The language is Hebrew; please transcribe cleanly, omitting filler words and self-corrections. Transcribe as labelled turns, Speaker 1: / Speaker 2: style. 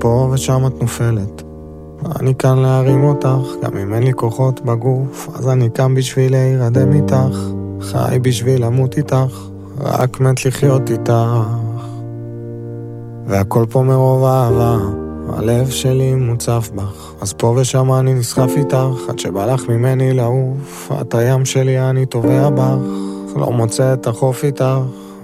Speaker 1: פה ושם את נופלת. אני כאן להרים אותך, גם אם אין לי כוחות בגוף, אז אני כאן בשביל להירדם איתך, חי בשביל למות איתך, רק מת לחיות איתך. והכל פה מרוב אהבה, הלב שלי מוצף בך, אז פה ושם אני נסחף איתך, עד שבא לך ממני לעוף, את הים שלי אני טובע בך, לא מוצא את החוף איתך,